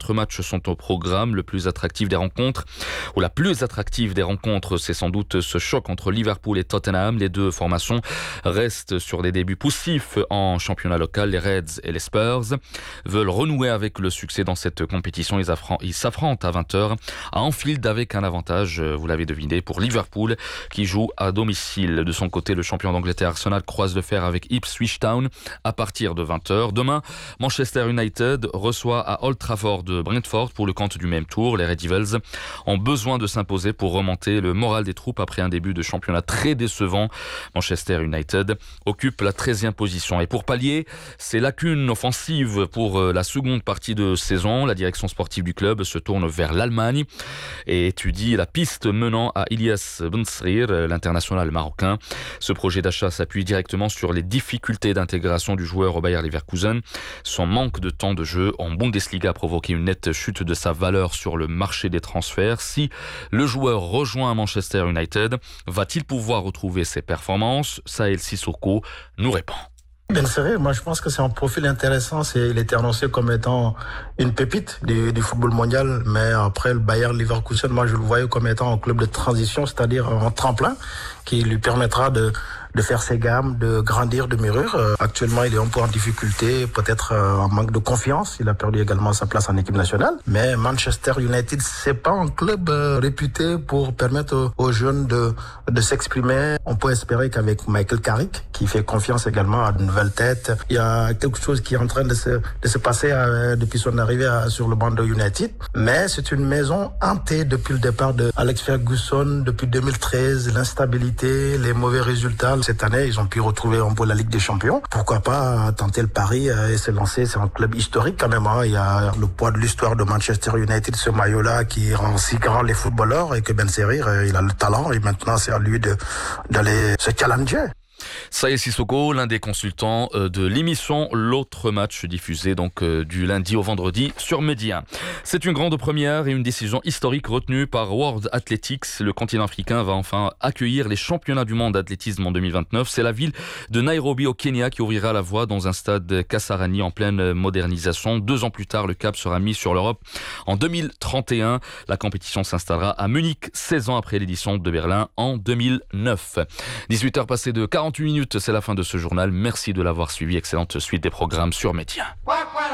4 matchs sont au programme. La plus attractive des rencontres, c'est sans doute ce choc entre Liverpool et Tottenham. Les deux formations restent sur des débuts poussifs en championnat local. Les Reds et les Spurs veulent renouer avec le succès dans cette compétition. Ils s'affrontent à 20h à Anfield avec un avantage, vous l'avez deviné, pour Liverpool qui joue à domicile. De son côté, le champion d'Angleterre Arsenal croise le fer avec Ipswich Town à partir de 20h. Demain, Manchester United reçoit à Old Trafford de Brentford pour le compte du même tour. Les Red Devils ont besoin de s'imposer pour remonter le moral des troupes après un début de championnat très décevant. Manchester United occupe la 13e position. Et pour pallier ces lacunes offensives pour la seconde partie de saison, la direction sportive du club se tourne vers l'Allemagne et étudie la piste menant à Ilyas Benserir, l'international marocain. Ce projet d'achat s'appuie directement sur les difficultés d'intégration du joueur au Bayer Leverkusen. Son manque de temps de jeu en Bundesliga a provoqué une nette chute de sa valeur sur le marché des transferts. Si le joueur rejoint Manchester United, va-t-il pouvoir retrouver ses performances? Sahel Sissoko nous répond. Benserir, moi je pense que c'est un profil intéressant. Il était annoncé comme étant une pépite du football mondial, mais après le Bayer Leverkusen, moi je le voyais comme étant un club de transition, c'est-à-dire un tremplin qui lui permettra de faire ses gammes, de grandir, de mûrir. Actuellement, il est un peu en difficulté, peut-être en manque de confiance. Il a perdu également sa place en équipe nationale. Mais Manchester United, c'est pas un club réputé pour permettre aux jeunes de s'exprimer. On peut espérer qu'avec Michael Carrick, qui fait confiance également à de nouvelles têtes, il y a quelque chose qui est en train de se passer depuis son arrivée sur le banc de United. Mais c'est une maison hantée depuis le départ de Alex Ferguson, depuis 2013, l'instabilité, les mauvais résultats. Cette année, ils ont pu retrouver un peu la Ligue des Champions. Pourquoi pas tenter le pari et se lancer? C'est un club historique quand même. Il y a le poids de l'histoire de Manchester United, ce maillot-là qui rend si grand les footballeurs, et que Benserir, il a le talent et maintenant c'est à lui d'aller se challenger. Sahel Sissoko, l'un des consultants de l'émission L'autre match, diffusé donc du lundi au vendredi sur Média. C'est une grande première et une décision historique retenue par World Athletics. Le continent africain va enfin accueillir les championnats du monde d'athlétisme en 2029. C'est la ville de Nairobi au Kenya qui ouvrira la voie dans un stade Kasarani en pleine modernisation. 2 ans plus tard, le cap sera mis sur l'Europe. En 2031, la compétition s'installera à Munich, 16 ans après l'édition de Berlin en 2009. 18h passées de 48 minutes, c'est la fin de ce journal. Merci de l'avoir suivi. Excellente suite des programmes sur Média.